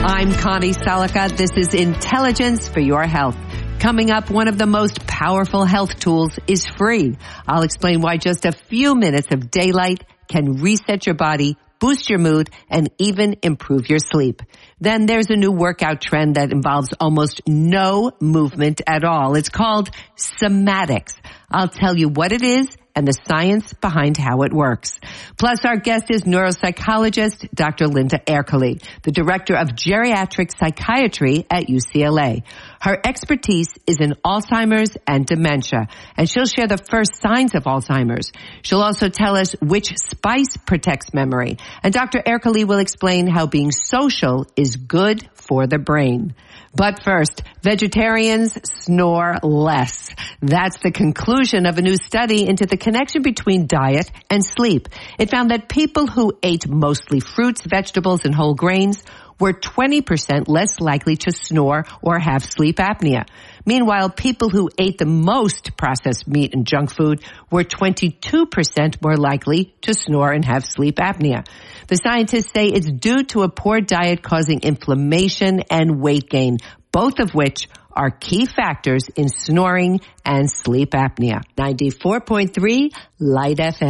I'm Connie Salika. This is Intelligence for Your Health. Coming up, one of the most powerful health tools is free. I'll explain why just a few minutes of daylight can reset your body, boost your mood, and even improve your sleep. Then there's a new workout trend that involves almost no movement at all. It's called somatics. I'll tell you what it is and the science behind how it works. Plus, our guest is neuropsychologist Dr. Linda Ercole, the director of geriatric psychiatry at UCLA. Her expertise is in Alzheimer's and dementia, and she'll share the first signs of Alzheimer's. She'll also tell us which spice protects memory, and Dr. Ercole will explain how being social is good for the brain. But first, vegetarians snore less. That's the conclusion of a new study into the connection between diet and sleep. It found that people who ate mostly fruits, vegetables, and whole grains were 20% less likely to snore or have sleep apnea. Meanwhile, people who ate the most processed meat and junk food were 22% more likely to snore and have sleep apnea. The scientists say it's due to a poor diet causing inflammation and weight gain, both of which are key factors in snoring and sleep apnea. 94.3 Light FM.